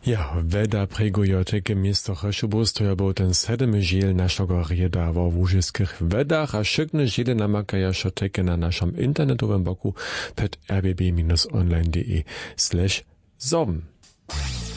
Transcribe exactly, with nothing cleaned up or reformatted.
Ja, weda pregujoteke miesto Cheszubus, to ja był ten sedemy žiel naszego rieda wo wóżyskich wedach, a szykne žile namakaja szoteke na naszym internetowym boku pet r b b online kropka d e slash som.